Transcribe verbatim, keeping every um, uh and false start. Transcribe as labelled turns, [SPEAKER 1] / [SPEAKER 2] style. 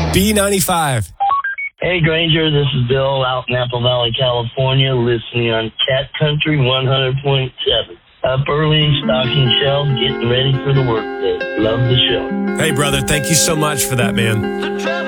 [SPEAKER 1] B ninety-five.
[SPEAKER 2] Hey, Granger, this is Bill out in Apple Valley, California, listening on Cat Country one hundred point seven. Up early, stocking shelves, getting ready for the workday. Love the show.
[SPEAKER 1] Hey, brother, thank you so much for that, man.